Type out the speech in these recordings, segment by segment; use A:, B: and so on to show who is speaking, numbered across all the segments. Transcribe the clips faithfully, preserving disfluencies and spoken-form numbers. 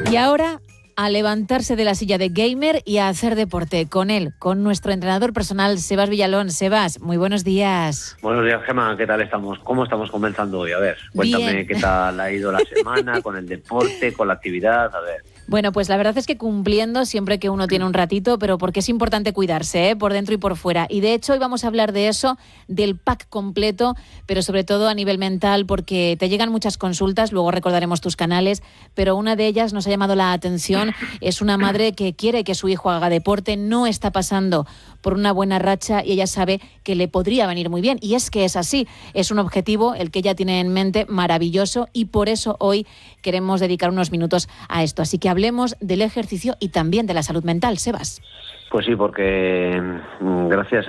A: Y ahora, a levantarse de la silla de gamer y a hacer deporte con él, con nuestro entrenador personal, Sebas Villalón. Sebas, muy buenos días.
B: Buenos días, Gemma. ¿Qué tal estamos? ¿Cómo estamos comenzando hoy? A ver, cuéntame
A: Bien.
B: Qué tal ha ido la semana con el deporte, con la actividad. A ver.
A: Bueno, pues la verdad es que cumpliendo siempre que uno tiene un ratito, pero porque es importante cuidarse, ¿eh? Por dentro y por fuera. Y de hecho hoy vamos a hablar de eso, del pack completo, pero sobre todo a nivel mental, porque te llegan muchas consultas, luego recordaremos tus canales, pero una de ellas nos ha llamado la atención. Es una madre que quiere que su hijo haga deporte, no está pasando por una buena racha y ella sabe que le podría venir muy bien. Y es que es así, es un objetivo el que ella tiene en mente maravilloso y por eso hoy queremos dedicar unos minutos a esto. Así que hablemos del ejercicio y también de la salud mental, Sebas.
B: Pues sí, porque gracias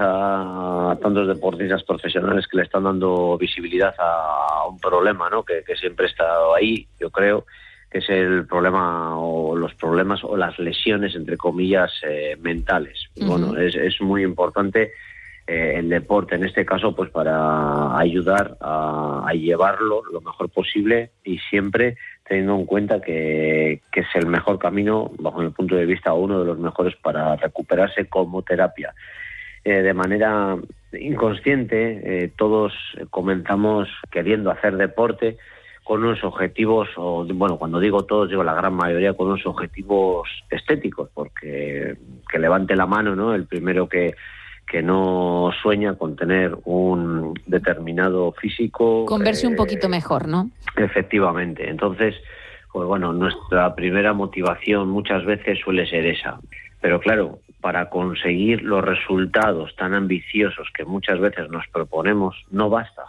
B: a tantos deportistas profesionales que le están dando visibilidad a un problema, ¿no? que, que siempre ha estado ahí, yo creo, que es el problema o los problemas o las lesiones, entre comillas, eh, mentales. Uh-huh. Bueno, es, es muy importante eh, el deporte, en este caso, pues para ayudar a, a llevarlo lo mejor posible y siempre teniendo en cuenta que, que es el mejor camino, bajo mi punto de vista, uno de los mejores para recuperarse como terapia. Eh, de manera inconsciente, eh, todos comenzamos queriendo hacer deporte con unos objetivos, o bueno, cuando digo todos, digo la gran mayoría, con unos objetivos estéticos, porque que levante la mano, ¿no? El primero que, que no sueña con tener un determinado físico.
A: Con verse eh, un poquito mejor, ¿no?
B: Efectivamente. Entonces, pues bueno, nuestra primera motivación muchas veces suele ser esa. Pero claro, para conseguir los resultados tan ambiciosos que muchas veces nos proponemos, no basta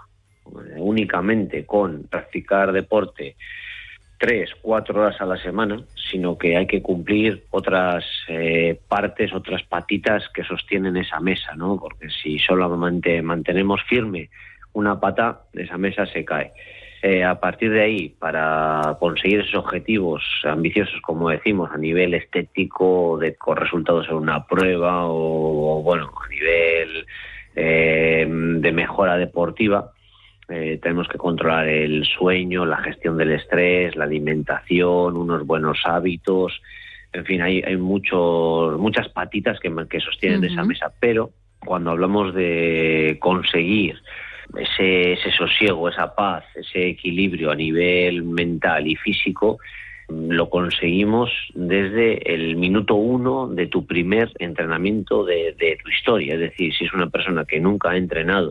B: únicamente con practicar deporte tres, cuatro horas a la semana, sino que hay que cumplir otras eh, partes, otras patitas que sostienen esa mesa, ¿no? Porque si solamente mantenemos firme una pata, esa mesa se cae. Eh, a partir de ahí, para conseguir esos objetivos ambiciosos, como decimos, a nivel estético, de, con resultados en una prueba o, o bueno, a nivel eh, de mejora deportiva, Eh, tenemos que controlar el sueño, la gestión del estrés, la alimentación, unos buenos hábitos. En fin, hay, hay muchos, muchas patitas que, que sostienen uh-huh. esa mesa. Pero cuando hablamos de conseguir ese, ese sosiego, esa paz, ese equilibrio a nivel mental y físico, lo conseguimos desde el minuto uno de tu primer entrenamiento de, de tu historia. Es decir, si es una persona que nunca ha entrenado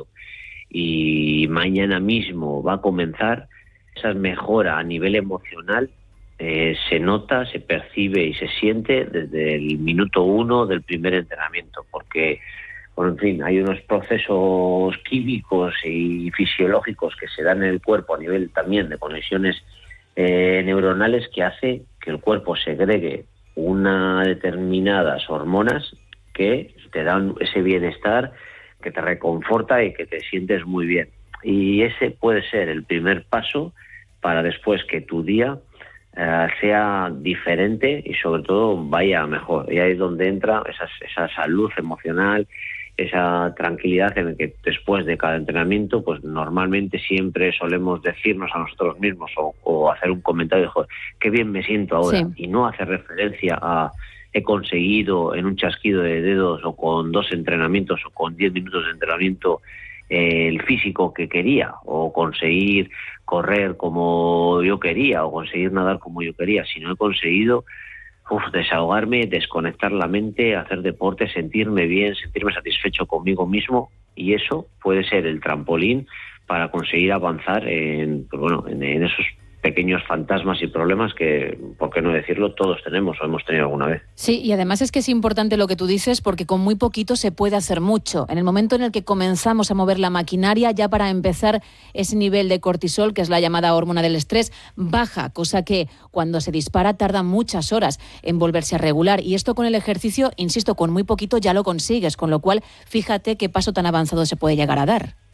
B: y mañana mismo va a comenzar, esa mejora a nivel emocional eh, se nota, se percibe y se siente desde el minuto uno del primer entrenamiento, porque, bueno, en fin, hay unos procesos químicos y fisiológicos que se dan en el cuerpo a nivel también de conexiones eh, neuronales que hace que el cuerpo segregue unas determinadas hormonas que te dan ese bienestar, que te reconforta y que te sientes muy bien. Y ese puede ser el primer paso para después que tu día eh, sea diferente y sobre todo vaya mejor. Y ahí es donde entra esa, esa salud emocional, esa tranquilidad en la que después de cada entrenamiento, pues normalmente siempre solemos decirnos a nosotros mismos o, o hacer un comentario de, joder, qué bien me siento ahora, sí. Y no hacer referencia a he conseguido en un chasquido de dedos o con dos entrenamientos o con diez minutos de entrenamiento eh, el físico que quería, o conseguir correr como yo quería, o conseguir nadar como yo quería, sino he conseguido uf, desahogarme, desconectar la mente, hacer deporte, sentirme bien, sentirme satisfecho conmigo mismo, y eso puede ser el trampolín para conseguir avanzar en, pues bueno, en, en esos pequeños fantasmas y problemas que, por qué no decirlo, todos tenemos o hemos tenido alguna vez.
A: Sí, y además es que es importante lo que tú dices, porque con muy poquito se puede hacer mucho. En el momento en el que comenzamos a mover la maquinaria, ya para empezar, ese nivel de cortisol, que es la llamada hormona del estrés, baja, cosa que cuando se dispara tarda muchas horas en volverse a regular. Y esto con el ejercicio, insisto, con muy poquito ya lo consigues, con lo cual fíjate qué paso tan avanzado se puede llegar a dar.